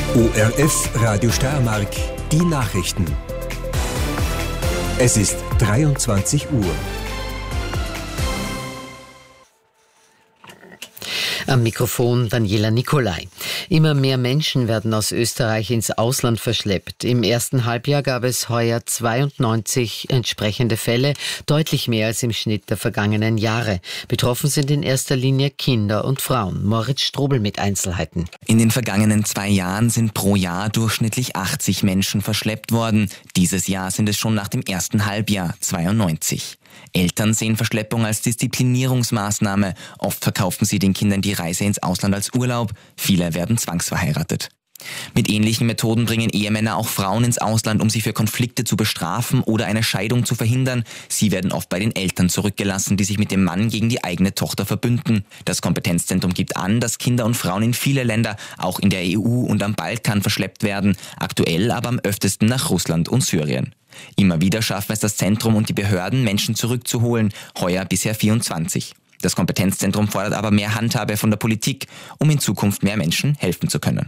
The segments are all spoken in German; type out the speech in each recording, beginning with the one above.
ORF Radio Steiermark, die Nachrichten. Es ist 23 Uhr. Am Mikrofon Daniela Nicolai. Immer mehr Menschen werden aus Österreich ins Ausland verschleppt. Im ersten Halbjahr gab es heuer 92 entsprechende Fälle, deutlich mehr als im Schnitt der vergangenen Jahre. Betroffen sind in erster Linie Kinder und Frauen. Moritz Strobel mit Einzelheiten. In den vergangenen 2 Jahren sind pro Jahr durchschnittlich 80 Menschen verschleppt worden. Dieses Jahr sind es schon nach dem ersten Halbjahr 92. Eltern sehen Verschleppung als Disziplinierungsmaßnahme. Oft verkaufen sie den Kindern die Reise ins Ausland als Urlaub. Viele werden zwangsverheiratet. Mit ähnlichen Methoden bringen Ehemänner auch Frauen ins Ausland, um sie für Konflikte zu bestrafen oder eine Scheidung zu verhindern. Sie werden oft bei den Eltern zurückgelassen, die sich mit dem Mann gegen die eigene Tochter verbünden. Das Kompetenzzentrum gibt an, dass Kinder und Frauen in viele Länder, auch in der EU und am Balkan, verschleppt werden. Aktuell aber am öftesten nach Russland und Syrien. Immer wieder schaffen es das Zentrum und die Behörden, Menschen zurückzuholen. Heuer bisher 24. Das Kompetenzzentrum fordert aber mehr Handhabe von der Politik, um in Zukunft mehr Menschen helfen zu können.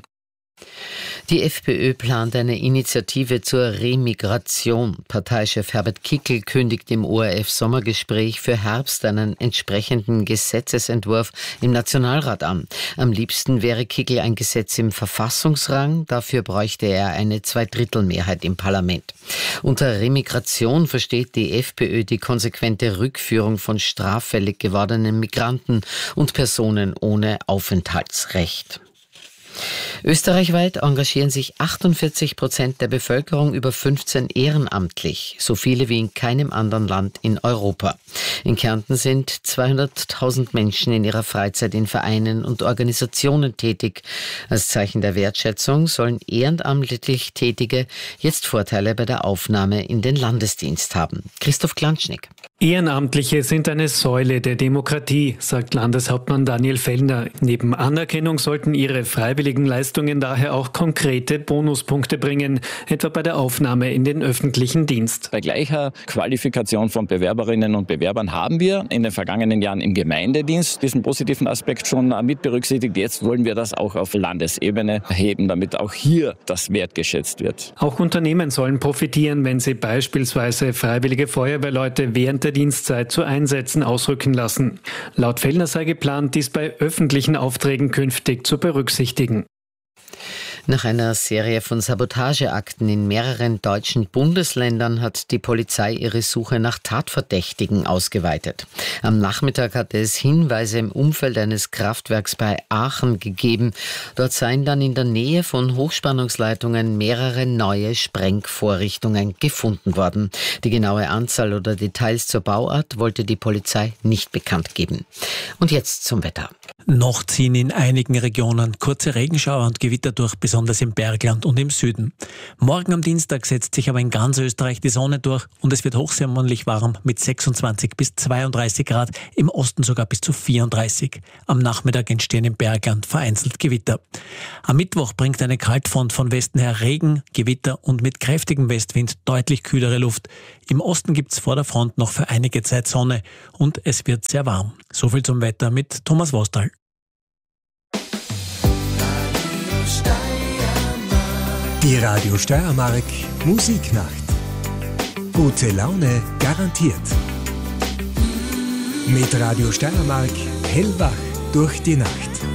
Die FPÖ plant eine Initiative zur Remigration. Parteichef Herbert Kickl kündigt im ORF-Sommergespräch für Herbst einen entsprechenden Gesetzesentwurf im Nationalrat an. Am liebsten wäre Kickl ein Gesetz im Verfassungsrang. Dafür bräuchte er eine 2/3 im Parlament. Unter Remigration versteht die FPÖ die konsequente Rückführung von straffällig gewordenen Migranten und Personen ohne Aufenthaltsrecht. Österreichweit engagieren sich 48% der Bevölkerung über 15 ehrenamtlich, so viele wie in keinem anderen Land in Europa. In Kärnten sind 200.000 Menschen in ihrer Freizeit in Vereinen und Organisationen tätig. Als Zeichen der Wertschätzung sollen ehrenamtlich Tätige jetzt Vorteile bei der Aufnahme in den Landesdienst haben. Christoph Klanschnik. Ehrenamtliche sind eine Säule der Demokratie, sagt Landeshauptmann Daniel Fellner. Neben Anerkennung sollten ihre freiwilligen Leistungen daher auch konkrete Bonuspunkte bringen, etwa bei der Aufnahme in den öffentlichen Dienst. Bei gleicher Qualifikation von Bewerberinnen und Bewerbern haben wir in den vergangenen Jahren im Gemeindedienst diesen positiven Aspekt schon mit berücksichtigt. Jetzt wollen wir das auch auf Landesebene erheben, damit auch hier das wertgeschätzt wird. Auch Unternehmen sollen profitieren, wenn sie beispielsweise freiwillige Feuerwehrleute während der Dienstzeit zu Einsätzen ausrücken lassen. Laut Fellner sei geplant, dies bei öffentlichen Aufträgen künftig zu berücksichtigen. Nach einer Serie von Sabotageakten in mehreren deutschen Bundesländern hat die Polizei ihre Suche nach Tatverdächtigen ausgeweitet. Am Nachmittag hatte es Hinweise im Umfeld eines Kraftwerks bei Aachen gegeben. Dort seien dann in der Nähe von Hochspannungsleitungen mehrere neue Sprengvorrichtungen gefunden worden. Die genaue Anzahl oder Details zur Bauart wollte die Polizei nicht bekannt geben. Und jetzt zum Wetter. Noch ziehen in einigen Regionen kurze Regenschauer und Gewitter durch, besonders im Bergland und im Süden. Morgen am Dienstag setzt sich aber in ganz Österreich die Sonne durch und es wird hochsommerlich warm mit 26 bis 32 Grad, im Osten sogar bis zu 34. Am Nachmittag entstehen im Bergland vereinzelt Gewitter. Am Mittwoch bringt eine Kaltfront von Westen her Regen, Gewitter und mit kräftigem Westwind deutlich kühlere Luft. Im Osten gibt es vor der Front noch für einige Zeit Sonne und es wird sehr warm. Soviel zum Wetter mit Thomas Wostal. Die Radio Steiermark Musiknacht. Gute Laune garantiert. Mit Radio Steiermark hellwach durch die Nacht.